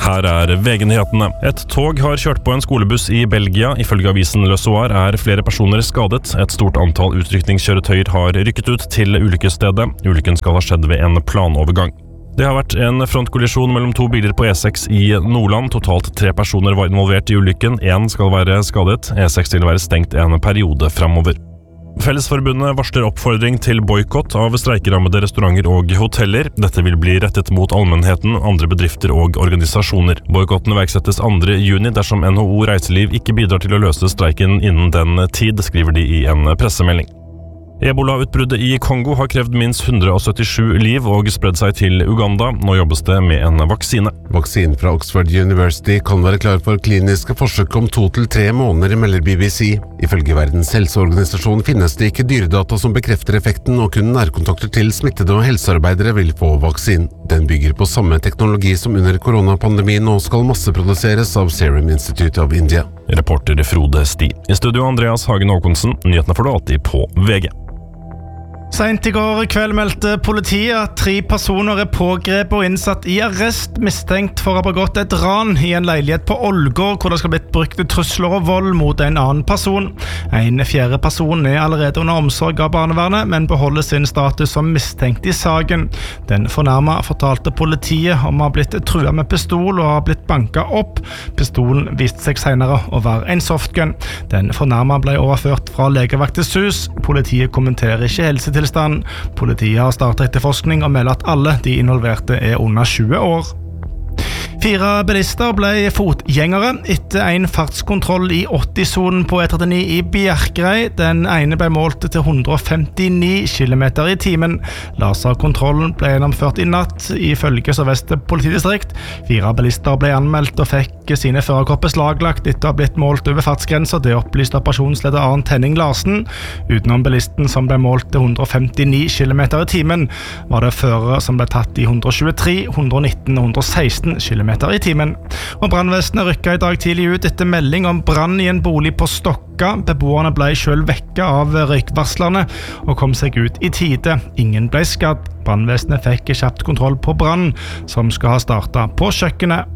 Her VG-nyhetene. Et tog har kjørt på en skolebuss i Belgia. Ifølge avisen Le Soir flere personer skadet. Et stort antall utrykningskjøretøyer har rykket ut til ulykkesstedet. Ulykken skal ha skjedd ved en planovergang. Det har vært en frontkollisjon mellom 2 biler på E6 i Nordland. Totalt 3 personer var involvert i ulykken. 1 skal være skadet. E6 vil være stengt en periode fremover. Fellesforbundet varsler oppfordring til boykott av streikerammede restauranter og hoteller. Dette vil bli rettet mot allmennheten, andre bedrifter og organisasjoner. Boykotten iverksettes 2. juni dersom NHO Reiseliv ikke bidrar til å løse streiken innen den tid, skriver de i en pressemelding. Ebola-utbruddet i Kongo har krevd minst 177 liv og spredd seg til Uganda. Nå jobbes det med en vaksine. Vaksinen fra Oxford University kan være klar for kliniske forsøk om 2 til 3 måneder, melder BBC. Ifølge Verdens helseorganisasjon finnes det ikke dyredata som bekrefter effekten, og kun nærkontakter til smittede og helsearbeidere vil få vaksinen. Den bygger på samme teknologi som under koronapandemien og skal masseproduseres av Serum Institute of India. Reporter Frode Sti. I studio Andreas Hagen Håkonsen. Nyhetene får du alltid på VG. Sent i går kveld meldte politiet at 3 personer pågrepet og innsatt i arrest mistenkt for å ha begått et ran i en leilighet på Ålgård, hvor det skal blitt brukt trusler og vold mot en annen person. En 4. person allerede under omsorg av barnevernet, men beholder sin status som mistenkt i saken. Den fornærmede fortalte politiet om å ha blitt truet med pistol og ha blitt banket opp. Pistolen viste seg senere å være en softgun. Den fornærmede ble overført fra legevaktens hus. Politiet kommenterer ikke helsetilstand. Politiet har startet etterforskning og melder at alle de involverte under 20 år. 4 bilister ble fotgjengere etter en fartskontroll i 80-sonen på E39 i Bjerkreim. Den ene ble målt til 159 km i timen. Laserkontrollen ble gjennomført i natt ifølge Sør-Vest politidistrikt. 4 bilister ble anmeldt og fikk sine førerkort beslaglagt etter å ha blitt målt over fartsgrenser. Det opplyste operasjonsleder Arnt Henning Larsen. Utenom bilisten som ble målt til 159 km i timen, var det førere som ble tatt i 123, 119 og 116 km i timen. Og brannvesenet rykket i dag tidlig ut etter melding om brann i en bolig på Stokka. Beboerne ble selv vekket av røykvarslerne og kom seg ut i tide. Ingen ble skadd. Brannvesenet fikk kjapt kontroll på brann, som skal ha startet på kjøkkenet.